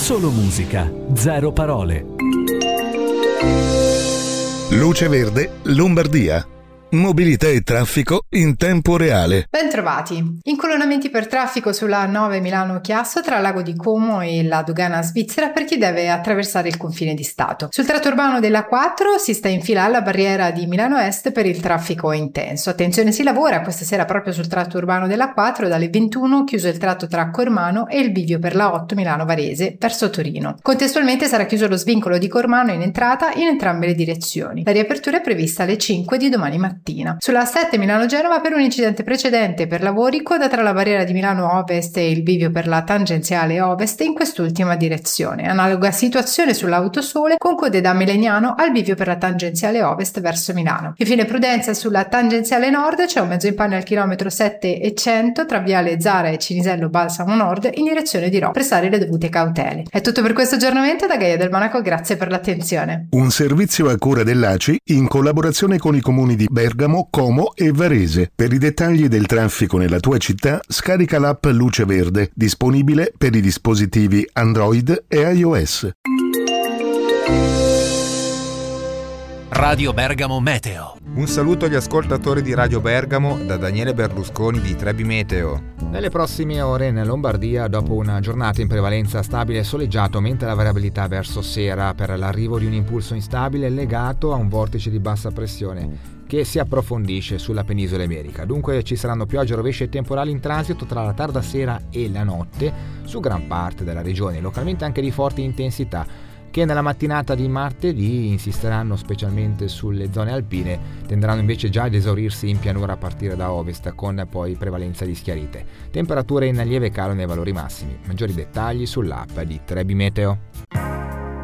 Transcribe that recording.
Solo musica, zero parole. Luce Verde, Lombardia. Mobilità e traffico in tempo reale. Bentrovati. Incolonnamenti per traffico sulla A9 Milano-Chiasso tra Lago di Como e la dogana svizzera per chi deve attraversare il confine di Stato. Sul tratto urbano della 4 si sta in fila alla barriera di Milano Est per il traffico intenso. Attenzione, si lavora questa sera proprio sul tratto urbano della 4, dalle 21 chiuso il tratto tra Cormano e il bivio per la 8 Milano-Varese verso Torino. Contestualmente sarà chiuso lo svincolo di Cormano in entrata in entrambe le direzioni. La riapertura è prevista alle 5 di domani mattina. Sulla A7 Milano-Genova, per un incidente precedente per lavori, coda tra la barriera di Milano Ovest e il bivio per la tangenziale Ovest in quest'ultima direzione. Analoga situazione sull'Autosole con code da Melegnano al bivio per la tangenziale Ovest verso Milano. Infine prudenza sulla tangenziale Nord, c'è un mezzo in panne al chilometro 7 e 100 tra Viale Zara e Cinisello Balsamo Nord in direzione di Rho. Prestare le dovute cautele. È tutto per questo aggiornamento da Gaia del Monaco, grazie per l'attenzione. Un servizio a cura dell'ACI in collaborazione con i comuni di Bergamo, Como e Varese. Per i dettagli del traffico nella tua città, scarica l'app Luce Verde, disponibile per i dispositivi Android e iOS. Radio Bergamo Meteo. Un saluto agli ascoltatori di Radio Bergamo da Daniele Berlusconi di Trebi Meteo. Nelle prossime ore in Lombardia, dopo una giornata in prevalenza stabile e soleggiato, aumenta la variabilità verso sera per l'arrivo di un impulso instabile legato a un vortice di bassa pressione che si approfondisce sulla penisola iberica. Dunque ci saranno piogge, rovesci e temporali in transito tra la tarda sera e la notte su gran parte della regione, localmente anche di forte intensità, che nella mattinata di martedì insisteranno specialmente sulle zone alpine, tenderanno invece già ad esaurirsi in pianura a partire da ovest, con poi prevalenza di schiarite. Temperature in lieve calo nei valori massimi. Maggiori dettagli sull'app di Trebi Meteo.